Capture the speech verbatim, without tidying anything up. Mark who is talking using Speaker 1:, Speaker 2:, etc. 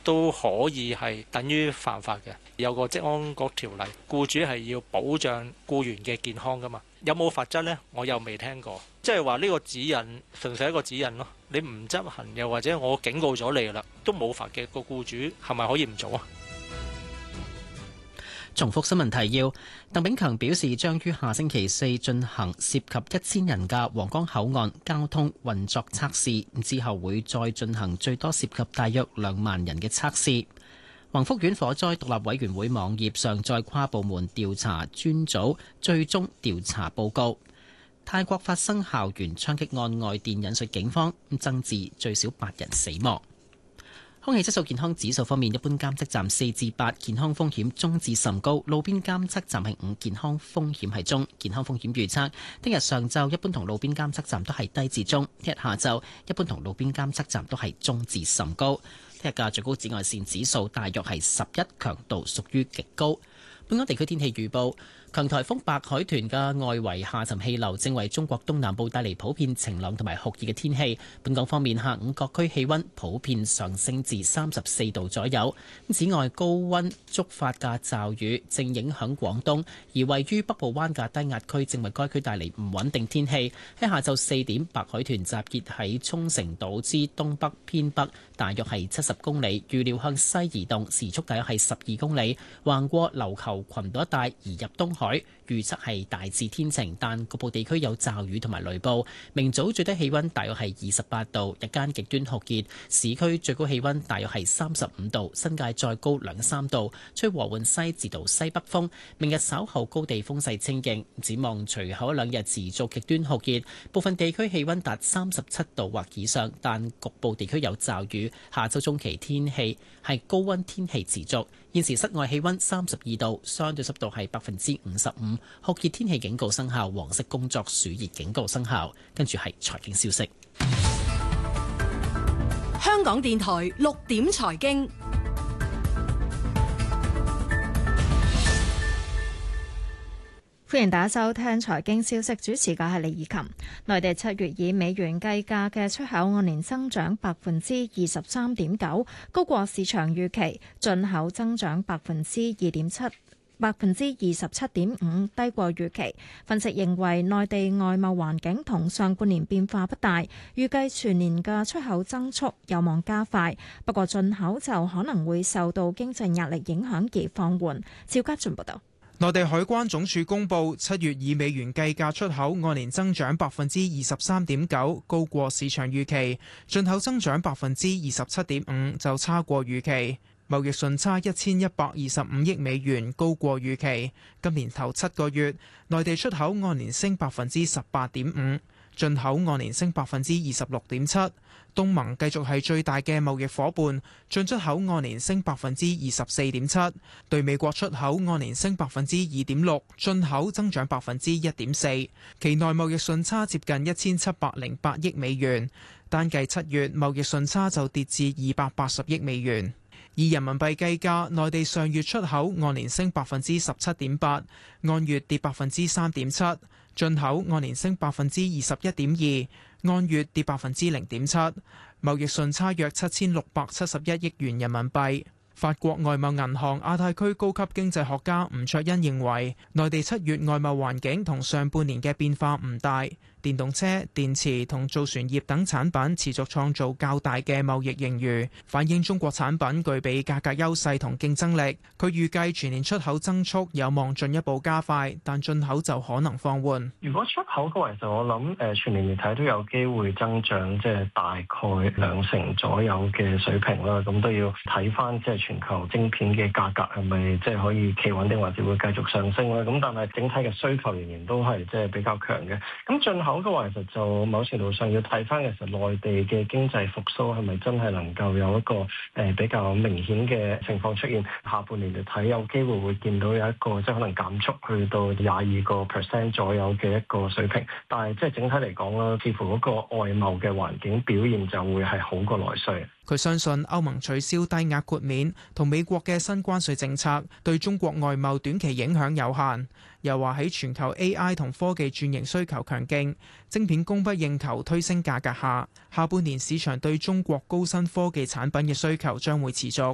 Speaker 1: 都可以係等於犯法嘅。有個職安局條例，僱主係要保障僱員嘅健康㗎嘛。有冇罰則呢？我又未聽過。即係話呢個指引純粹係一個指引咯。你唔執行，又或者我警告咗你啦，都冇罰嘅，個僱主係咪可以唔做啊？
Speaker 2: 重複新聞提要，鄧炳強表示將於下星期四進行涉及一千人嘅皇崗口岸交通運作測試，之後會再進行最多涉及大約兩萬人嘅測試。宏福苑火災獨立委員會網頁上載跨部門調查專組最終調查報告。泰國發生校園槍擊案，外電引述警方增至最少八人死亡。空氣質素健康指數方面，一般監測站四至八，健康風險中至甚高；路邊監測站係五，健康風險係中。健康風險預測，聽日上晝一般同路邊監測站都係低至中，聽日下晝一般同路邊監測站都係中至甚高。聽日嘅最高紫外線指數大約係十一，強度屬於極高。本港地區天氣預報。強颱風白海豚嘅外圍下沉氣流正為中國東南部帶嚟普遍晴朗同埋酷熱嘅天氣。本港方面，下午各區氣溫普遍上升至三十四度左右。此外，高溫觸發嘅驟雨正影響廣東，而位於北部灣嘅低壓區正為該區帶嚟唔穩定天氣。喺下晝四點，白海豚集結喺沖繩島之東北偏北，大約係七十公里，預料向西移動，時速大約係十二公里，橫過琉球群島一帶移入東海。預測係大致天晴，但局部地區有驟雨同埋雷暴。明早最低氣溫大約係二十八度，日間極端酷熱，市區最高氣溫大約係三十五度，新界再高兩三度，吹和緩西至到西北風。明日稍後高地風勢清勁，展望隨後一兩日持續極端酷熱，部分地區氣溫達三十七度或以上，但局部地區有驟雨。下周中期天氣係高溫天氣持續。現時室外氣溫三十二度，相對濕度係百分之五十五，酷熱天氣警告生效，黃色工作暑熱警告生效。跟住係財經消息。
Speaker 3: 香港電台六點財經，
Speaker 4: 歡迎大家收聽財經消息，主持嘅係李怡琴。內地七月以美元計價嘅出口按年增長百分之二十三點九，高過市場預期；進口增長百分之二點七。百分之二十七點五，低過預期。分析認為，內地外貿環境同上半年變化不大，預計全年嘅出口增速有望加快。不過進口就可能會受到經濟壓力影響而放緩。趙家俊報道。
Speaker 5: 內地海關總署公布，七月以美元計價出口按年增長百分之二十三點九，高過市場預期；進口增長百分之二十七點五，就差過預期。貿易順差一千一百二十五億美元，高過預期。今年頭七個月，內地出口按年升百分之十八點五，進口按年升百分之二十六點七。東盟繼續係最大嘅貿易夥伴，進出口按年升百分之二十四點七，對美國出口按年升百分之二點六，進口增長百分之一點四。期內貿易順差接近一千七百零八億美元，單計七月貿易順差就跌至二百八十億美元。以人民幣計價，內地上月出口按年升百分之十七點八，按月跌百分之三點七；進口按年升百分之二十一點二，按月跌百分之零點七。貿易順差約七千六百七十一億元人民幣。法國外貿銀行亞太區高級經濟學家吳卓恩認為，內地七月外貿環境同上半年嘅變化唔大。電動車、電池同造船業等產品持續創造較大嘅貿易盈餘，反映中國產品具備價格優勢同競爭力。佢預計全年出口增速有望進一步加快，但進口就可能放緩。
Speaker 6: 如果出口嘅話，其實我諗誒全年嚟睇都有機會增長，即係大概兩成左右嘅水平啦。咁都要睇翻即係全球晶片嘅價格係咪即係可以企穩定，或者會繼續上升啦。咁但係整體嘅需求仍然都係即係比較強嘅。咁進口嘅話，其實就某程度上要睇翻，其實內地嘅經濟復甦係咪真係能夠有一個誒比較明顯嘅情況出現？下半年嚟睇，有機會會見到有一個即係可能減速去到廿二個 percent 左右嘅一個水平。但係即係整體嚟講啦，似乎嗰個外貿嘅環境表現就會係好過內需。
Speaker 5: 佢相信歐盟取消低額豁免同美國嘅新關稅政策對中國外貿短期影響有限。又話喺全球 A I 同科技轉型需求強勁，晶片供不應求推升價格下，下半年市場對中國高新科技產品嘅需求將會持續。